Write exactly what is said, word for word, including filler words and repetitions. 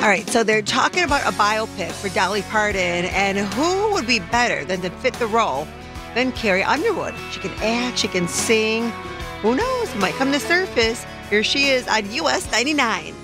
All right, so they're talking about a biopic for Dolly Parton, and who would be better than to fit the role than Carrie Underwood? She can act, she can sing. Who knows? Might come to surface. Here she is on U S ninety-nine.